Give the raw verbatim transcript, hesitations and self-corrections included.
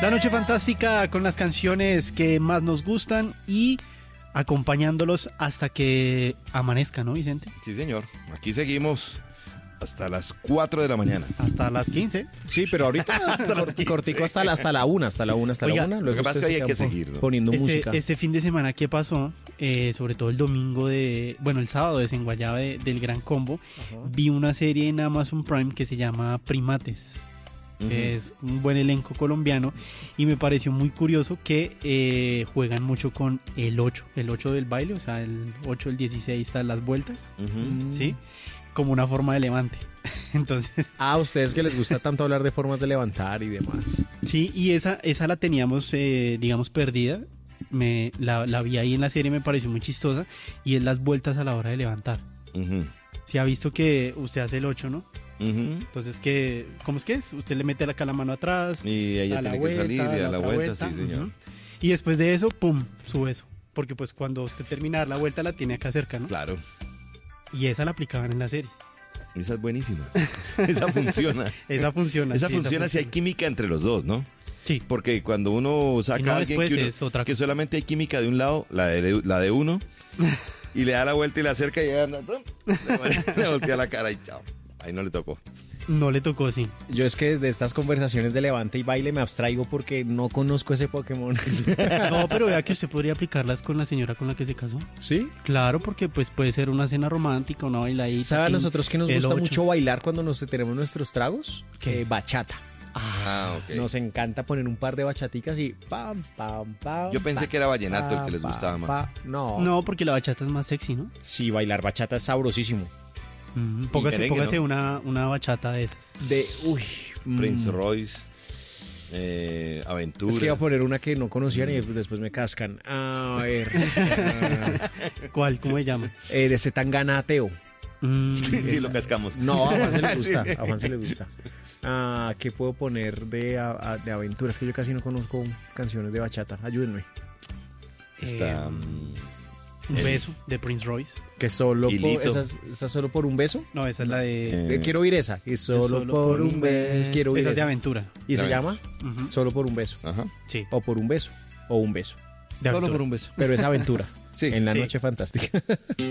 La noche fantástica con las canciones que más nos gustan y acompañándolos hasta que amanezca, ¿no, Vicente? Sí, señor. Aquí seguimos hasta las cuatro de la mañana. Hasta las quince. Sí, pero ahorita cort- cortico hasta la, hasta la una, hasta la una, hasta Oiga, la una. lo Luego que pasa es ustedes que hay que se quedan seguir, ¿no? poniendo música. Este, este fin de semana, ¿qué pasó? Eh, sobre todo el domingo de... Bueno, el sábado de Desenguayaba de, del Gran Combo. Ajá. Vi una serie en Amazon Prime que se llama Primates. Ujú. Que es un buen elenco colombiano. Y me pareció muy curioso que eh, juegan mucho con el ocho. El ocho del baile, o sea, el ocho, el dieciséis, están las vueltas. Ujú. ¿Sí? Como una forma de levante. Entonces... Ah, a ustedes que les gusta tanto hablar de formas de levantar y demás. Sí, y esa, esa la teníamos, eh, digamos, perdida. Me, la, la vi ahí en la serie, me pareció muy chistosa. Y es las vueltas a la hora de levantar. Ujú. Si ha visto que usted hace el ocho, ¿no? Ujú. Entonces, que ¿cómo es que es? Usted le mete acá la mano atrás. Y ella a la tiene vuelta, que salir y a la otra vuelta, sí, señor. Ujú. Y después de eso, pum, sube eso. Porque pues cuando usted termina la vuelta la tiene acá cerca, ¿no? Claro. Y esa la aplicaban en la serie. Esa es buenísima. Esa funciona. Esa funciona. Esa sí, funciona si hay química entre los dos, ¿no? Sí. Porque cuando uno Y saca no a alguien después que, uno- es otra que cosa. solamente hay química de un lado, la de, la de uno, y le da la vuelta y le acerca y ella anda, ¡pum! le, le voltea la cara y chao. Ahí no le tocó. No le tocó, sí. Yo es que desde estas conversaciones de levante y baile me abstraigo porque no conozco ese Pokémon. No, pero vea que usted podría aplicarlas con la señora con la que se casó. ¿Sí? Claro, porque pues puede ser una cena romántica, una bailadita. ¿Sabe a tin, nosotros que nos el gusta ocho. mucho bailar cuando nos tenemos nuestros tragos? ¿Qué? Eh, bachata. Ah, ok. Nos encanta poner un par de bachaticas y pam, pam, pam. Yo pensé pa, que era vallenato el que les pa, gustaba más. pa. No. No, porque la bachata es más sexy, ¿no? Sí, bailar bachata es sabrosísimo. Mm, póngase merengue, póngase ¿no? una, una bachata de esas. De, uy. Prince mm. Royce, eh, Aventura. Es que iba a poner una que no conocían y después me cascan. A ver. ah, ¿Cuál? ¿Cómo se llama? eh, de Zetangana Ateo. Mm, Sí, lo cascamos. No, a Juan se le gusta. Sí. A Juan se le gusta. Ah, ¿qué puedo poner de, a- a- de aventuras? Que yo casi no conozco canciones de bachata. Ayúdenme. Está, eh, mm, un el- beso de Prince Royce. Que solo por, Hilito. esa, es- esa solo por un beso. No, esa es la de... Eh, Eh, quiero oír esa. Y solo, Solo por un beso. Quiero oír Esa es de esa. aventura. Y se De llama Ujú. Solo por un beso. Ajá. Sí, O por un beso. O un beso. de Solo aventura. por un beso. Pero es aventura. Sí. En la Sí. noche fantástica.